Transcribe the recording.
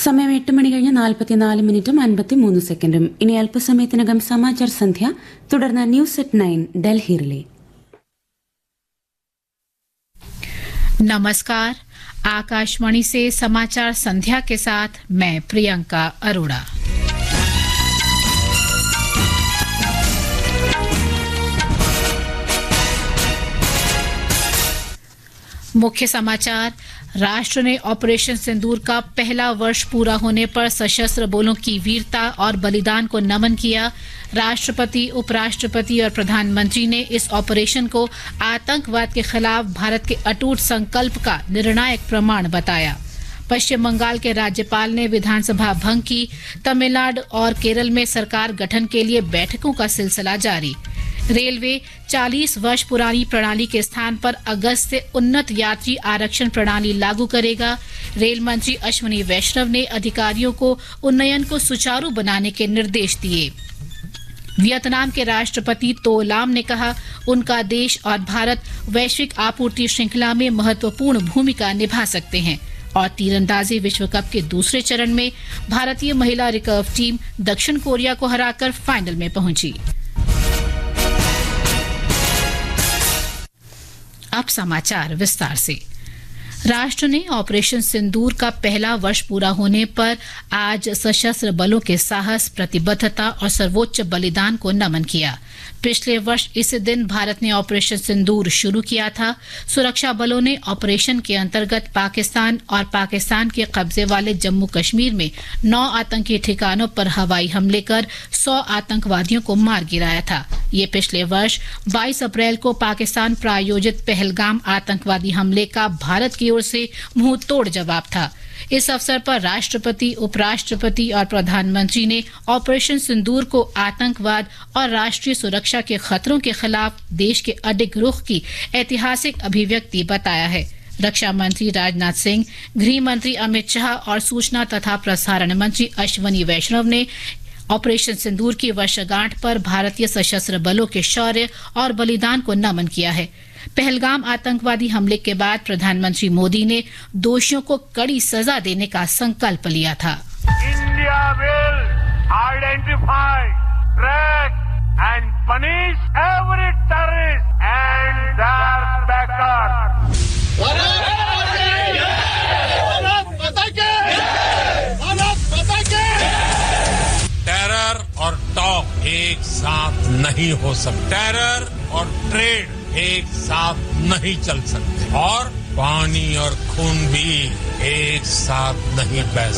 സമയം 8:44:53. ഇനി അല്പസമയത്തിനകം സമാചാർ സന്ധ്യ, തുടർന്ന് ന്യൂസ് അറ്റ് 9 ഡൽഹി റിലേ. नमस्कार, आकाशवाणी से समाचार संध्या के साथ मैं प्रियंका अरोड़ा। मुख्य समाचार। राष्ट्र ने ऑपरेशन सिंदूर का पहला वर्ष पूरा होने पर सशस्त्र बलों की वीरता और बलिदान को नमन किया। राष्ट्रपति, उपराष्ट्रपति और प्रधानमंत्री ने इस ऑपरेशन को आतंकवाद के खिलाफ भारत के अटूट संकल्प का निर्णायक प्रमाण बताया। पश्चिम बंगाल के राज्यपाल ने विधानसभा भंग की। तमिलनाडु और केरल में सरकार गठन के लिए बैठकों का सिलसिला जारी। रेलवे 40 वर्ष पुरानी प्रणाली के स्थान पर अगस्त से उन्नत यात्री आरक्षण प्रणाली लागू करेगा। रेल मंत्री अश्विनी वैष्णव ने अधिकारियों को उन्नयन को सुचारू बनाने के निर्देश दिए। वियतनाम के राष्ट्रपति तो लाम ने कहा, उनका देश और भारत वैश्विक आपूर्ति श्रृंखला में महत्वपूर्ण भूमिका निभा सकते हैं। और तीरंदाजी विश्व कप के दूसरे चरण में भारतीय महिला रिकर्व टीम दक्षिण कोरिया को हराकर फाइनल में पहुंची। अब समाचार विस्तार से। राष्ट्र ने ऑपरेशन सिंदूर का पहला वर्ष पूरा होने पर आज सशस्त्र बलों के साहस, प्रतिबद्धता और सर्वोच्च बलिदान को नमन किया। पिछले वर्ष इस दिन भारत ने ऑपरेशन सिंदूर शुरू किया था। सुरक्षा बलों ने ऑपरेशन के अंतर्गत पाकिस्तान और पाकिस्तान के कब्जे वाले जम्मू कश्मीर में 9 आतंकी ठिकानों पर हवाई हमले कर 100 आतंकवादियों को मार गिराया था। ये पिछले वर्ष 22 अप्रैल को पाकिस्तान प्रायोजित पहलगाम आतंकवादी हमले का भारत की ओर से मुंह तोड़ जवाब था। इस अवसर पर राष्ट्रपति, उपराष्ट्रपति और प्रधानमंत्री ने ऑपरेशन सिंदूर को आतंकवाद और राष्ट्रीय सुरक्षा के खतरों के खिलाफ देश के अडिग रुख की ऐतिहासिक अभिव्यक्ति बताया है। रक्षा मंत्री राजनाथ सिंह, गृह मंत्री अमित शाह और सूचना तथा प्रसारण मंत्री अश्विनी वैष्णव ने ऑपरेशन सिंदूर की वर्षगांठ पर भारतीय सशस्त्र बलों के शौर्य और बलिदान को नमन किया है। पहलगाम आतंकवादी हमले के बाद प्रधानमंत्री मोदी ने दोषियों को कड़ी सजा देने का संकल्प लिया था। India will identify, track and punish every terrorist and there bakers. Terror और टॉक एक साथ नहीं हो सकते। टेरर और ट्रेड एक साथ नहीं चल सकते और पानी और खून भी एक साथ नहीं बह